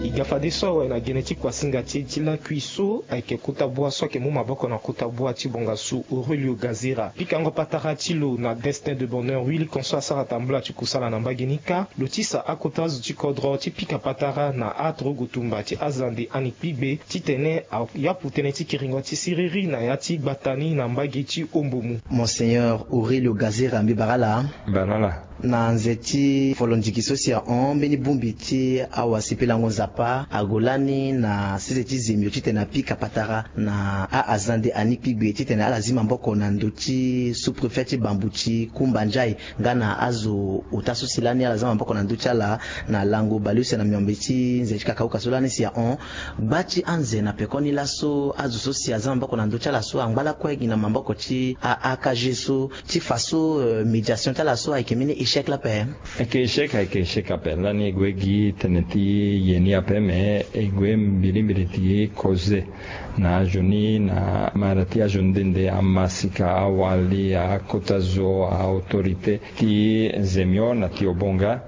igafade so na genetique kwa singa tila kuiso ake kutabwa so ke mu maboko na kutabwa ti bonga su Aurelio Gazira pikango patara tilo na destin de bonheur Willy Konso sara tambla ti kusala na mbagenika lotisa akotaz ti kodro ti pika patara na atro gutumba ti azande ani pibe ti tene ya putene ti kiringo ti siriri na ya ti batani na mbage ti ombomu. Monseigneur Aurelio Gazira Mbibarala na nzeti folondikiso sia beni bumbi ti awasipela ngonzapa agolani na sizeti zemio ti tena pika patara na azande anikpigbe ti tena alazima mboko na ndochi sous-préfet ti bambuchi kumbanjai ngana azo utasosilani alazima mboko na ndochi ala na lango baluse na miombe ti nzeti kakauka solani sia bachi anze na pekoni laso azo so sia azama mboko na ndochi ala so angbala kwegi na mamboko ti AKG so ti faso médiation ta la so aikemine échec la paix. Échec appel la ni gwegi teneti yeni ape me egwe mbili cause na joni na marati ajondende amasika awali a kotazo a autorité ti zemio na ti obonga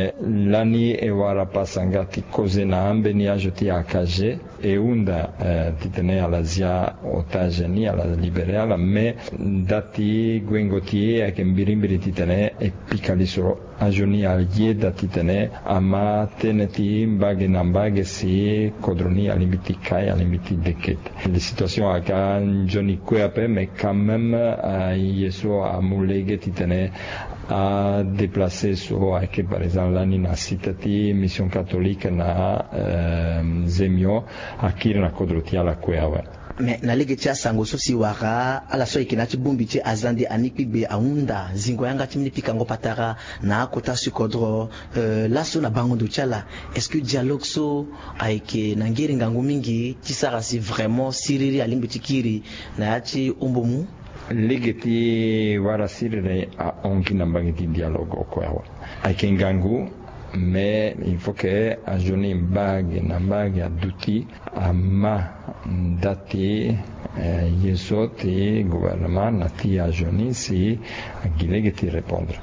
lani ewara pasangati cause na ambeni ajoti AKG e unda titene alazia otage ni ala libere ala me dati gwengotie ake mbili titene epikalisoro ajoni alye dati tene ama teneti mbage na mbage si kodroni alimiti kai alimiti deket les situations aka joni kweape mais quand même yeso amulege titene a déplacé so ake par exemple lani na sitati mission catholique na zemio akiri na kodroti ala kweawe. Mais na lege tia sango so si wara ala so ikina ti bumbi ti azande anikpibe aunda zingo yanga ti mini pikango patara na kota sukodro laso na bango do tiala est-ce que dialogue so aike na ngiri ngangu mingi ti sara si vraiment siriri alimbi ti kiri na ya ti ombomu lege ti wara siriri a ongi na mbangi ti dialogue okwawa aike ngangu mais il faut que a joni mbage aduti ama dati yeso ti gouvernement na ti a joni si agilege ti répondre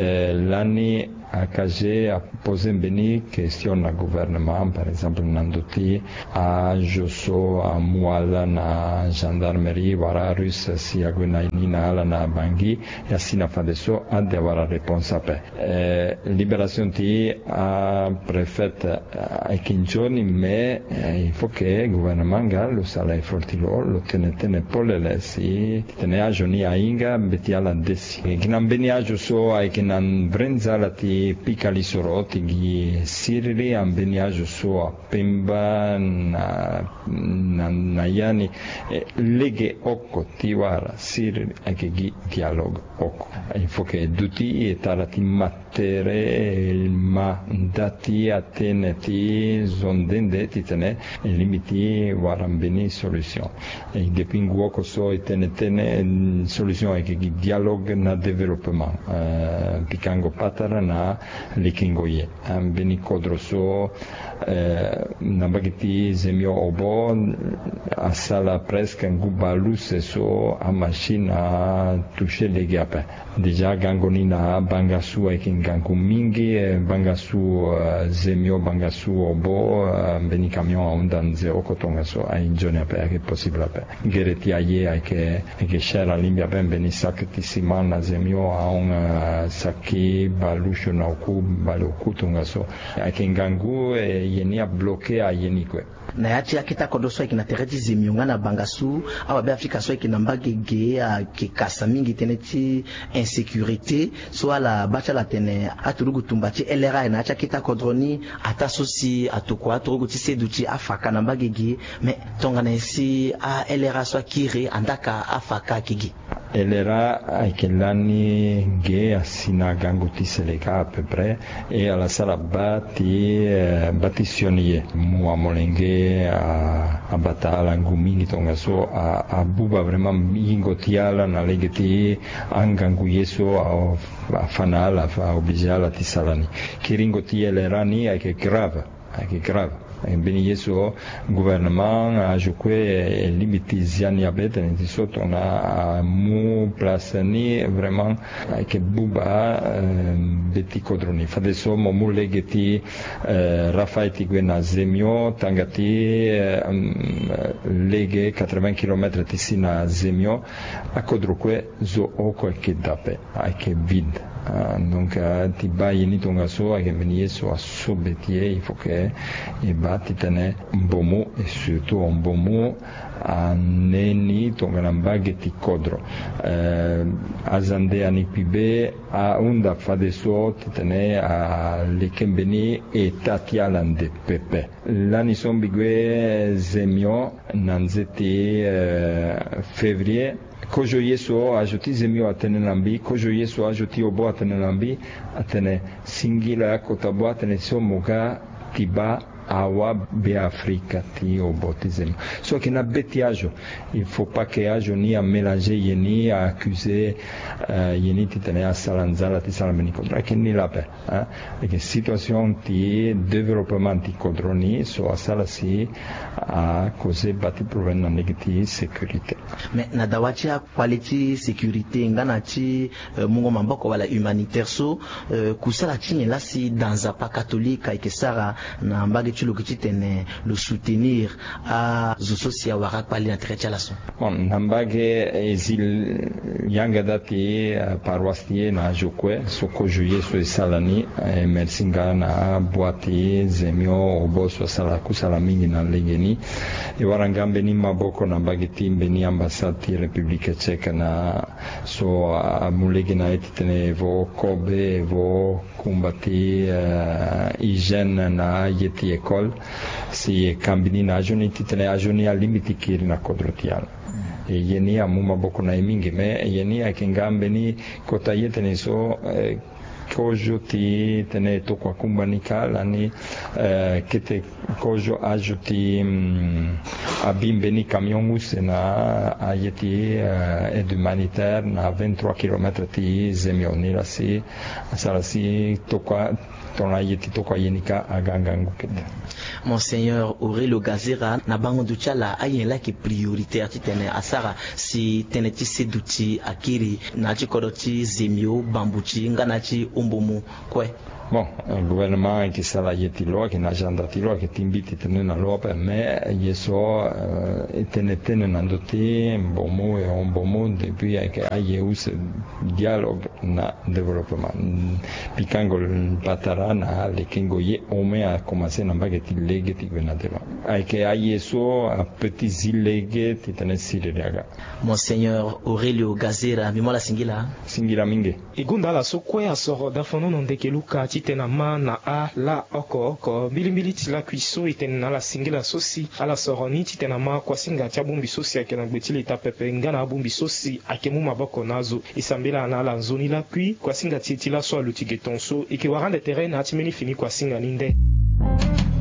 l'année AKG a posé une question au gouvernement, par exemple, Nandoti, à Josso, à Mouala, na gendarmerie, wara russe, si a Gwenainina, ala na Bangui, et à Sina Fadeso, a de avoir la réponse après. Libération ti a préfète à Kinjoni, mais il faut que le gouvernement gagne le salaire fortilo, le tenetene polele, si tenea a Joni a Inga, beti ala desi. Ginambeni a Josso, a Kinan Brenza, la ti pikali soroti gi sirili ambeniajo so a pemba na yani lege oko tiwara sirili ake gi dialogue oko il faut que duti e tarati mattere ma dati ateneti zondende titene e limiti warambeni solution e depingu oko so e tenetene solution ake gi dialogue na développement pikango patara na likingoye ambeni kodroso na bagiti zemio obo asala presque ngubaluse so a machine a toucher les gaps déjà gangoni na bangasu ekin gangu mingi bangasu zemio bangasu obo beni camion ondanze okotonga so a injone ape che possible ape gereti aye che share limbia ben beni sakti simana zemio a un saki balusho na ku baloku tunga so ekin gangu yeni a bloqué a yeni kwe na yati akita kodo so ikina tereti zemionga na bangasu awa be Afrika so ikina mbagege a kekasa mingi teneti insécurité so ala bacha la tene aturugu tumbati LRA na acha kita kodroni atasosi atoko aturugu ti seduti afaka na mbagege mais tonga na esi a LRA so kiri andaka afaka kigi LRA aikelani ge asina gangu ti seleka à peu près et à la sala batisionie mu amolenge a batala ngumi tonga so a buba vraiment ingotiala na legeti angangu yeso a fanala fa obligala ti salani kiringo ti LRA ni ake grave beni yeso gouvernement a joué limite ziani abete ni soto na mu place ni vraiment ke buba beti kodroni fadeso mo legeti rafaiti gwena zemio tangati lege 80 km tisina zemio a kodrokwe zo oko ke dape ke vide. Donc ti bayi ni tonga so a beni yeso a sobetie il faut que e bati tene mbomu e surtout mbomu a neni tonga na mbageti kodro azande ani pibe a unda fadeso titene a lekembeni e tatialande pepe lani sombigwe zemio nanzeti février kojo yeso ajouti zemio atene lambi kojo yeso ajouti obo atene lambi atene singila kotabo atene somoga tiba awa be Afrika ti obotisme. So qu'il y a bêtiage, il faut pas qu'il y ait ni à mélanger ni à accuser ni titane à salanzala ti salameni kodra che ni la pe. Et que situation ti développement ti kodroni so asalasi a cause bati problème na négative sécurité. Mais na dawachi a quality sécurité ngana ti mungo mamboko wala humanitaire so kusala ti la si dans un pas catholique et que sara na mbage le soutenir à Zososia Wara Pali na Trechala. Bon, Nambage ezil yanga dati paroistie na Jokwe, soko juye so salani, mersinga na boati zemio oboso salaku salamingi na legeni. E warangambe ni maboko Nambage timbeni ambassade République Tchèque na so amulegi na etitene vo kobe vo kumbati hygiène na yeti école si kambini na ajoni titene ajoni a limiti kiri na kodrotial e yeni amuma boko na imingi me yeni akingambe ni kota yetene so kojo ti tene to kwa kumbanika ni kete kojo ajuti abimbe ni camion usena ayeti aide humanitaire na 23 km ti zemioni la si salasi to kwa tona yeti to kwa yenika agangangu kete. Monseigneur Aurelio Gazera na bango duchala ayela ki prioritaire ti tene asara si tene ti seduti akiri na ti kodoti zemio bambuchi ngana ti umbumu kwe. Bon, le gouvernement qui sala yeti lo qui n'agenda ti lo qui timbiti tene na lo per me yeso tene nandoti mbomu e mbomu depuis que ayeus dialogue na développement pikango patarana le kingo ye ome a commencé na bageti legeti gwenadela ai que ayeso a petits illégés tene siriaga. Monseigneur Aurelio Gazera mimola singila minge igunda la sokwe asoro dafono nondekeluka tena ma na a la oko bilimbili tila kuiso itena la singila sosi ala soroni tena ma kwa singa cha bumbi sosi akena gbetili ta pepe ngana bumbi sosi akemu maboko nazo isambela na la nzoni la kui kwa singa titila so alutigetonso ike warande terrain atimeni fini kwa singa ninde.